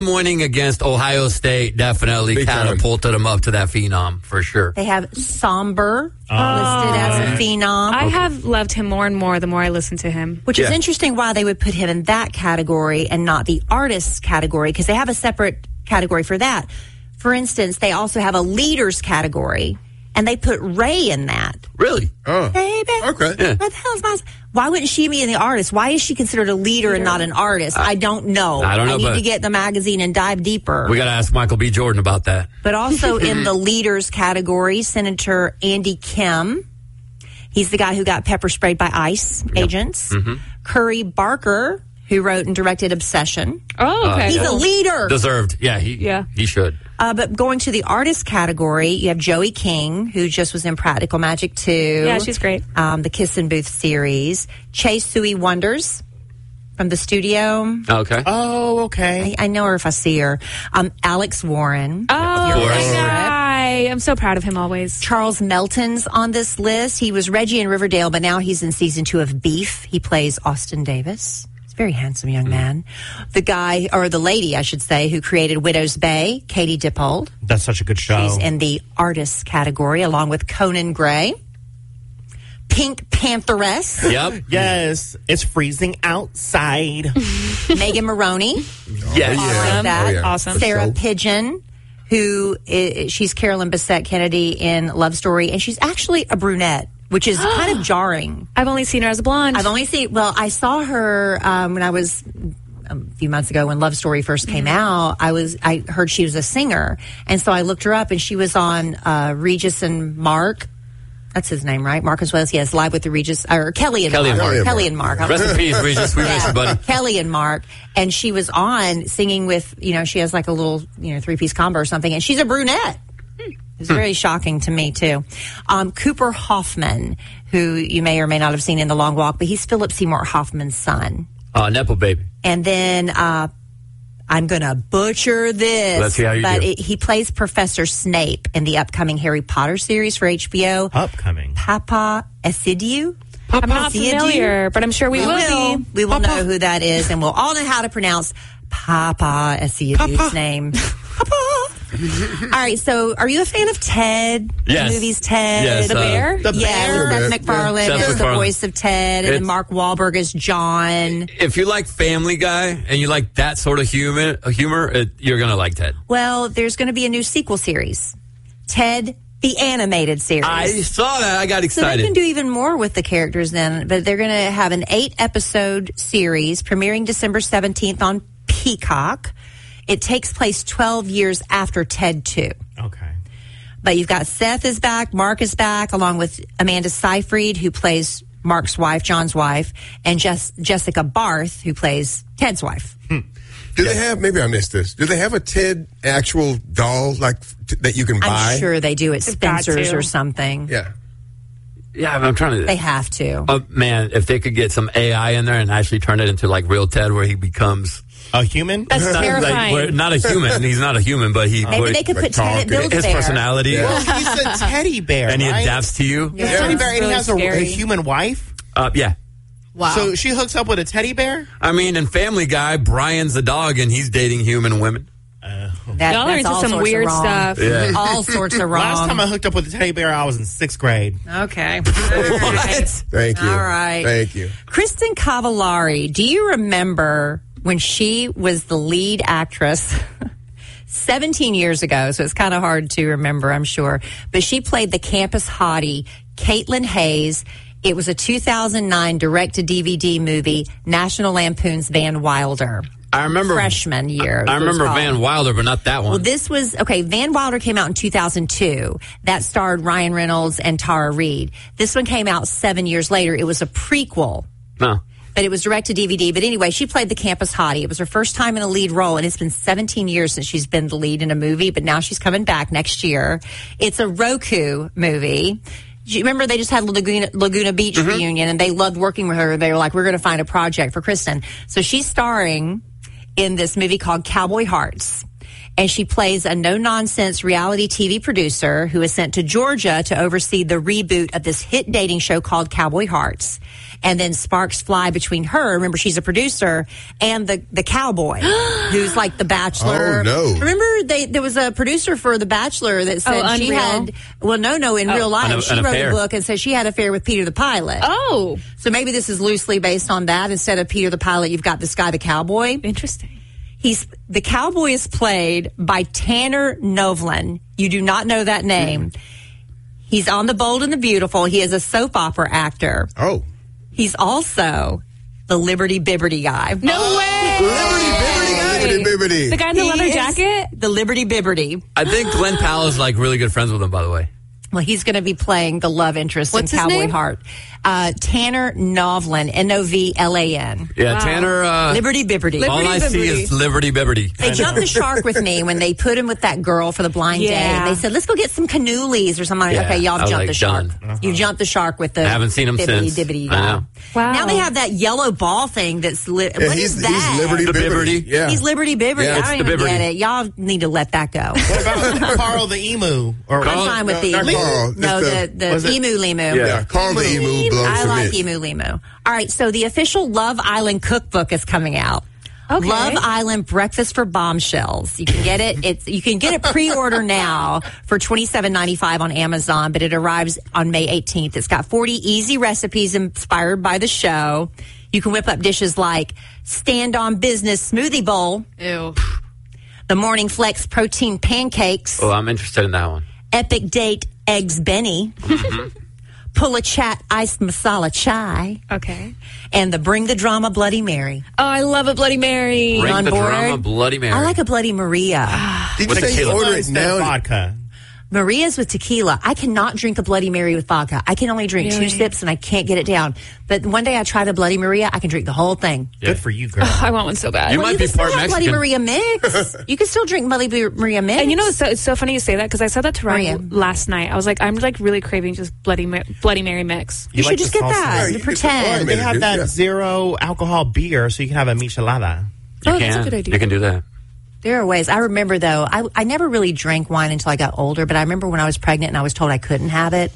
Winning against Ohio State definitely catapulted him up to that phenom for sure. They have Somber listed as a phenom. I have loved him more and more the more I listen to him. Which is interesting why they would put him in that category and not the artists category, because they have a separate category for that. For instance, they also have a leaders category, and they put Ray in that. Really? Oh. Baby. Okay. Yeah. What the hell is my... Why wouldn't she be in the artist? Why is she considered a leader and not an artist? I don't know. I don't know, I need but to get the magazine and dive deeper. We got to ask Michael B. Jordan about that. But also in the leaders category, Senator Andy Kim. He's the guy who got pepper sprayed by ICE agents. Mm-hmm. Curry Barker, who wrote and directed Obsession. Oh, okay. He's a leader. Deserved. Yeah, he should. But going to the artist category, you have Joey King, who just was in Practical Magic 2. Yeah, she's great. The Kiss and Booth series. Chase Sui Wonders from the studio. Okay. Oh, okay. I know her if I see her. Alex Warren. Oh, Your course. favorite. I'm so proud of him always. Charles Melton's on this list. He was Reggie in Riverdale, but now he's in season 2 of Beef. He plays Austin Davis. He's a very handsome young man. The guy, or the lady, I should say, who created Widow's Bay, Katie Dippold. That's such a good show. She's in the artists category, along with Conan Gray. Pink Pantheress, Yep. Yes, it's freezing outside. Megan Maroney. Yes. I like that. Oh, yeah. Awesome. Sarah So- Pigeon, who she's Carolyn Bessette Kennedy in Love Story, and she's actually a brunette, which is kind of jarring. I've only seen her as a blonde. I saw her when I was a few months ago when Love Story first came out. I heard she was a singer, and so I looked her up, and she was on Regis and Mark. That's his name, right? Marcus Wells. Yes, Live with the Regis, or Kelly and Mark. Kelly and Mark. Rest in peace, Regis. We miss you, buddy. Kelly and Mark, and she was on singing with, she has like a little, 3-piece combo or something, and she's a brunette. It's very shocking to me, too. Cooper Hoffman, who you may or may not have seen in The Long Walk, but he's Philip Seymour Hoffman's son. Nepo baby. And then I'm going to butcher this. Let's see how you do. He plays Professor Snape in the upcoming Harry Potter series for HBO. Upcoming. Papa Esidiu. I'm not familiar, but I'm sure we will be. We will know who that is, and we'll all know how to pronounce Papa Esidiu's name. Papa. All right, so are you a fan of Ted? Yes. The movie's Ted. Yes, The bear? The bear. Seth MacFarlane Seth is the MacFarlane. voice of Ted, and then It's- Mark Wahlberg is John. If you like Family Guy and you like that sort of humor, you're going to like Ted. Well, there's going to be a new sequel series, Ted the Animated Series. I saw that. I got So they excited. can do even more with the characters then, but they're going to have an 8-episode series premiering December 17th on Peacock. It takes place 12 years after Ted 2. Okay. But you've got Seth is back, Mark is back, along with Amanda Seyfried, who plays Mark's wife, John's wife, and Jessica Barth, who plays Ted's wife. Do they have, maybe I missed this, do they have a Ted actual doll that you can buy? I'm sure they do at They've got Spencer's to. or something. Yeah. Yeah, I'm trying to. They have to. Man, if they could get some AI in there and actually turn it into like real Ted, where he becomes A human? That's not, terrifying. not a human. He's not a human, but he. Maybe they could put Ted at Build his Bear. personality, Well, he's a teddy bear, and he right? adapts to you. He's a teddy bear, and Really he has a scary. human wife? Yeah. Wow. So she hooks up with a teddy bear? I mean, in Family Guy, Brian's a dog, and he's dating human women. Y'all are into all some sorts of weird wrong. stuff. Yeah. All sorts of wrong. Last time I hooked up with a teddy bear, I was in 6th grade. Okay. What? Thank you. All right. Thank you. Kristen Cavallari, do you remember when she was the lead actress 17 years ago? So it's kind of hard to remember, I'm sure. But she played the campus hottie, Caitlin Hayes. It was a 2009 direct-to-DVD movie, National Lampoon's Van Wilder. I remember Freshman year. I it was remember called. Van Wilder, but not that one. Well, this was, okay, Van Wilder came out in 2002. That starred Ryan Reynolds and Tara Reid. This one came out 7 years later. It was a prequel, no. but it was direct to DVD. But anyway, she played the campus hottie. It was her first time in a lead role, and it's been 17 years since she's been the lead in a movie, but now she's coming back next year. It's a Roku movie. Do you remember they just had Laguna Beach reunion, and they loved working with her. They were like, we're going to find a project for Kristen. So she's starring in this movie called Cowboy Hearts. and she plays a no-nonsense reality TV producer who is sent to Georgia to oversee the reboot of this hit dating show called Cowboy Hearts. And then sparks fly between her, remember she's a producer, and the cowboy, who's like the Bachelor. Oh, no. Remember there was a producer for The Bachelor that said she had, in real life, she wrote a book and said she had an affair with Peter the Pilot. Oh. So maybe this is loosely based on that. Instead of Peter the Pilot, you've got this guy, the cowboy. Interesting. The cowboy is played by Tanner Novlin. You do not know that name. He's on The Bold and the Beautiful. He is a soap opera actor. Oh. He's also the Liberty Bibberty guy. No way! Liberty Bibberty. The guy in the leather jacket? The Liberty Bibberty. I think Glenn Powell is like really good friends with him, by the way. Well, he's going to be playing the love interest What's in his Cowboy name? Heart. Tanner Novlin, Novlan. Yeah, Wow. Tanner. Liberty Bibberty. All I see is Liberty Bibberty. They jumped the shark with me when they put him with that girl for the blind date. Yeah. They said, let's go get some canoolies or something. Yeah, Okay, y'all I have was jumped like, the shark. done. You jumped the shark with the I haven't seen him since. Dibbity. I know. Wow. Now they have that yellow ball thing that's what he's, is that? He's Liberty The Bibberty. Bibberty. Yeah. He's Liberty Bibberty. Yeah, I it's don't the even Bibberty. get it. Y'all need to let that go. What about Carl the emu? Or I'm fine with the not Carl. No, It's the emu limu. Yeah, Carl the Emu blows I some like mitts. emu limu. All right, so the official Love Island cookbook is coming out. Okay. Love Island Breakfast for Bombshells. You can get it. You can get it pre-order now for $27.95 on Amazon, but it arrives on May 18th. It's got 40 easy recipes inspired by the show. You can whip up dishes like Stand on Business Smoothie Bowl, Ew. the Morning Flex Protein Pancakes, Oh, I'm interested in that one. Epic Date Eggs Benny, Pull a Chat Iced Masala Chai, Okay. and the Bring the Drama Bloody Mary. Oh, I love a Bloody Mary. Bring on the board? drama, Bloody Mary. I like a Bloody Maria. Did you With say you tequila. order it now? vodka. Maria's with tequila. I cannot drink a Bloody Mary with vodka. I can only drink Really? 2 sips and I can't get it down. But one day I tried a Bloody Maria. I can drink the whole thing. Good for you, girl. I want one so bad. You Well, might you be can still part have Bloody Mexican. Maria mix. You can still drink Bloody Maria mix. And you know, it's so funny you say that because I said that to Maria. Ryan last night. I was like, I'm like really craving just Bloody Mary mix. you should like just the get salsa? that. Yeah, to you can pretend. They have that Yeah. zero alcohol beer, so you can have a michelada. You Oh, can. that's a good idea. You can do that. There are ways. I remember, though, I never really drank wine until I got older, but I remember when I was pregnant and I was told I couldn't have it.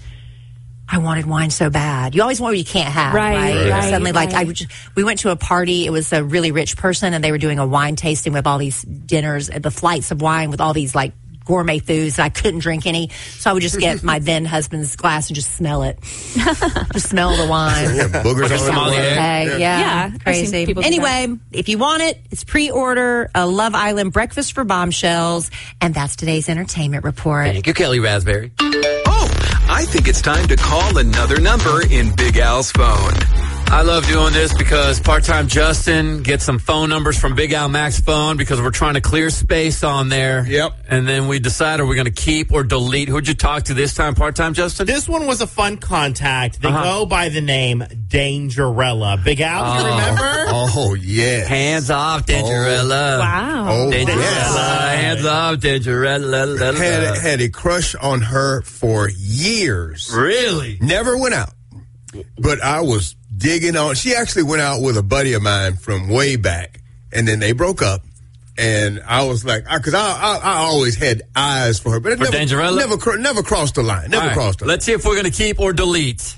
I wanted wine so bad. You always want what you can't have, Right, right? Suddenly, like, right. we went to a party. It was a really rich person, and they were doing a wine tasting with all these dinners, the flights of wine with all these, like, gourmet foods, and I couldn't drink any. So I would just get my then husband's glass and just smell it. Just smell the wine. Yeah, boogers Like a on sommelier. it. Okay, yeah, Yeah, I've seen crazy. people do Anyway, if you want it, it's pre-order a Love Island Breakfast for Bombshells, and that's today's entertainment report. Thank you, Kelly Raspberry. Oh, I think it's time to call another number in Big Al's phone. I love doing this because part-time Justin gets some phone numbers from Big Al Mac's phone because we're trying to clear space on there. Yep. And then we decide are we going to keep or delete. Who'd you talk to this time, part-time Justin? This one was a fun contact. They go by the name Dangerella. Big Al, you remember? Oh, yeah. Hands off, Dangerella. Wow. Oh, Dangerella. yes. Hands off, Dangerella. Had a crush on her for years. Really? Never went out. But I was digging on. She actually went out with a buddy of mine from way back, and then they broke up. And I was like, because I always had eyes for her, but it For Dangerella? never crossed the line. Never All right, crossed the line. let's see if we're going to keep or delete.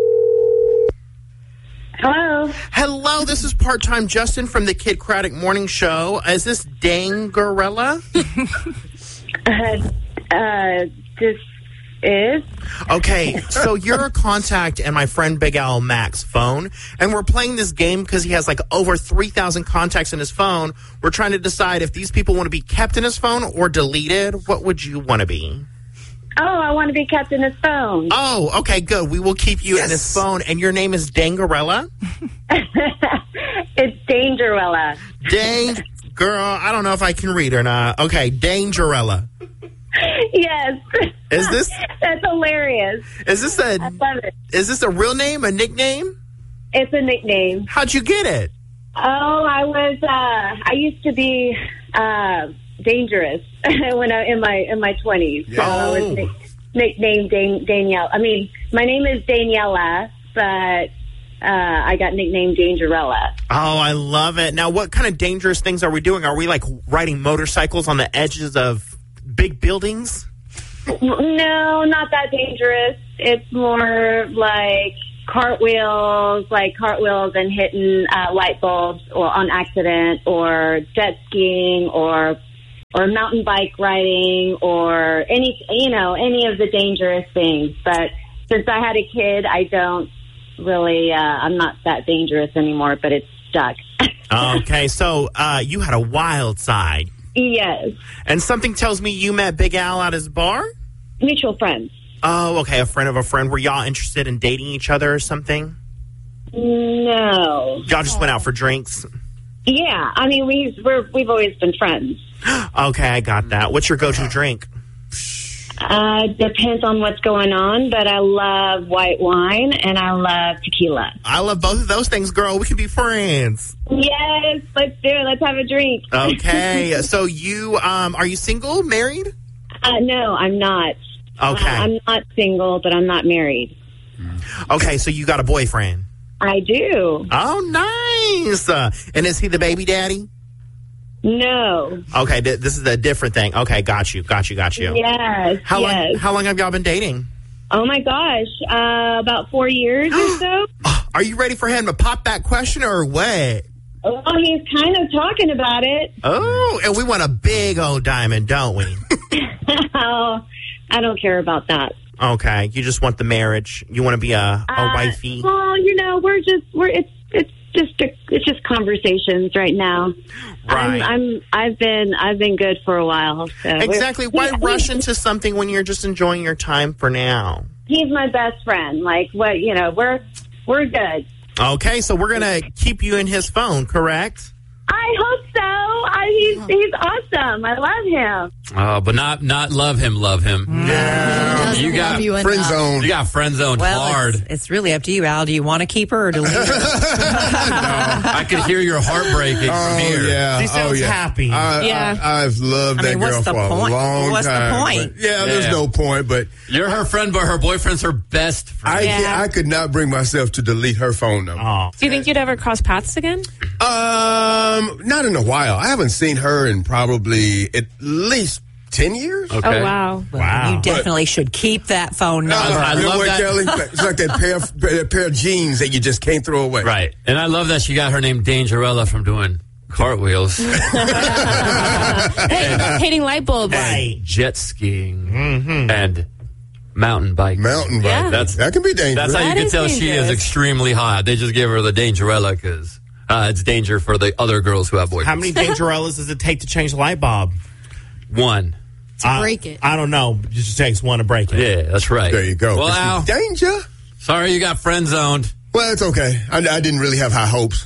Hello. Hello, this is part-time Justin from the Kid Craddock Morning Show. Is this Dangerella? This is. Okay, so you're a contact in my friend Big Al Mac's phone, and we're playing this game because he has like over 3,000 contacts in his phone. We're trying to decide if these people want to be kept in his phone or deleted. What would you want to be? Oh, I want to be kept in his phone. Oh, okay, good. We will keep you in his phone, and your name is Dangerella? It's Dangerella. Dang, girl, I don't know if I can read or not. Okay, Dangerella. Yes. Is this That's hilarious. is this I love it. a real name, a nickname? It's a nickname. How'd you get it? Oh, I used to be dangerous when in my 20s. So I was nicknamed Danielle. I mean, my name is Daniela, but I got nicknamed Dangerella. Oh, I love it. Now, what kind of dangerous things are we doing? Are we like riding motorcycles on the edges of big buildings? No, not that dangerous. It's more like cartwheels and hitting light bulbs or on accident, or jet skiing, or mountain bike riding, or any of the dangerous things. But since I had a kid, I don't really, I'm not that dangerous anymore, but it's stuck. Okay, so you had a wild side. Yes. And something tells me you met Big Al at his bar? Mutual friends. Oh, okay, a friend of a friend. Were y'all interested in dating each other or something? No. Y'all just went out for drinks? Yeah, I mean, we've always been friends. Okay, I got that. What's your go-to drink? Depends on what's going on, but I love white wine and I love tequila. I love both of those things, girl. We can be friends. Yes, let's do it. Let's have a drink. Okay, so you, are you single, married? No, I'm not. Okay. I'm not single, but I'm not married. Okay, so you got a boyfriend? I do. Oh, nice. And is he the baby daddy? No. Okay, this is a different thing. Okay, got you. Yes. How long have y'all been dating? Oh my gosh, about 4 years or so. Are you ready for him to pop that question or what? Well, he's kind of talking about it. Oh, and we want a big old diamond, don't we? Oh, I don't care about that. Okay, you just want the marriage. You want to be a wifey. Well, it's just conversations right now. Right. I've been good for a while. So Exactly. Why rush into something when you're just enjoying your time for now? He's my best friend. Like what? We're good. Okay, so we're gonna keep you in his phone, correct? I hope so. He's awesome. I love him. But not love him. Yeah. You got friend zone. You got friend zoned hard. It's really up to you, Al. Do you want to keep her or to leave her? I could hear your heart breaking from here. Yeah. She sounds happy. I've loved that girl for a long time. What's the point? But, there's no point. But you're her friend, but her boyfriend's her best friend. I could not bring myself to delete her phone number. Oh. Do you think you'd ever cross paths again? Not in a while. I haven't seen her in probably at least 10 years. Okay. Oh, wow. Wow. You definitely should keep that phone number. I you know love what, that. Kelly? It's like that pair of jeans that you just can't throw away. Right. And I love that she got her name Dangerella from doing cartwheels. Hitting light bulbs. Right. Jet skiing and mountain biking. Mountain bike. Yeah. That can be dangerous. That's how you That can is tell she is dangerous. extremely hot. They just give her the Dangerella because it's danger for the other girls who have boyfriends. How many Dangerellas does it take to change the light bulb? One. To break it. I don't know. It just takes one to break it. Yeah, that's right. There you go. Well, Al, Danger. sorry you got friend zoned. Well, it's okay. I didn't really have high hopes.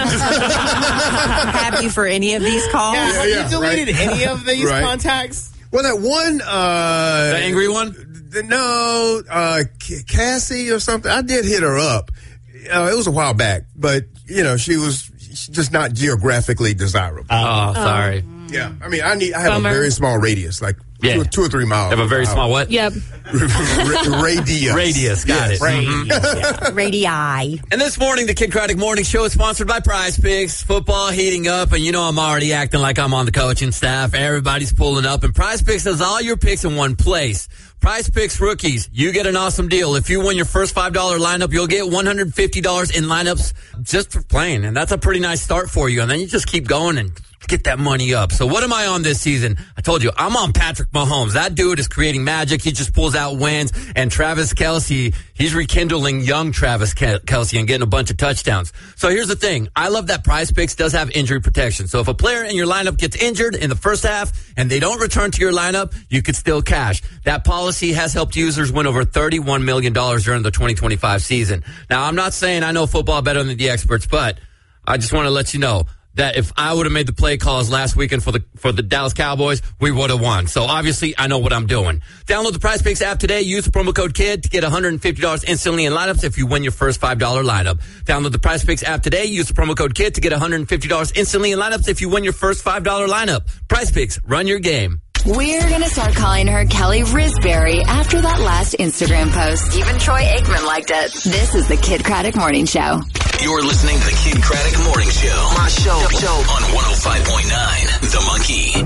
Have you for any of these calls? Have you deleted any of these Right. contacts? Well, that one... The angry one? No, Cassie or something. I did hit her up. It was a while back, but, she's just not geographically desirable. Oh, sorry. Yeah. I mean, I have Bummer. a very small radius, like Yeah. 2 or 3 miles. Have a very small what? Yep. Radius. Radius. Got it. Radii. And this morning, the Kid Craddock Morning Show is sponsored by Prize Picks. Football heating up, and I'm already acting like I'm on the coaching staff. Everybody's pulling up, and Prize Picks has all your picks in one place. Prize Picks rookies, you get an awesome deal. If you win your first $5 lineup, you'll get $150 in lineups just for playing, and that's a pretty nice start for you. And then you just keep going and get that money up. So what am I on this season? I told you, I'm on Patrick Mahomes. That dude is creating magic. He just pulls out wins. And Travis Kelce, he's rekindling young Travis Kelce and getting a bunch of touchdowns. So here's the thing. I love that Prize Picks does have injury protection. So if a player in your lineup gets injured in the first half and they don't return to your lineup, you could still cash. That policy has helped users win over $31 million during the 2025 season. Now, I'm not saying I know football better than the experts, but I just want to let you know that if I would have made the play calls last weekend for the Dallas Cowboys, we would have won. So obviously, I know what I'm doing. Download the Prize Picks app today. Use the promo code KID to get $150 instantly in lineups if you win your first $5 lineup. Download the Prize Picks app today. Use the promo code KID to get $150 instantly in lineups if you win your first $5 lineup. Prize Picks, run your game. We're going to start calling her Kelly Risberry after that last Instagram post. Even Troy Aikman liked it. This is the Kid Craddock Morning Show. You're listening to the Kid Craddock Morning Show. My show. On 105.9 The Monkey.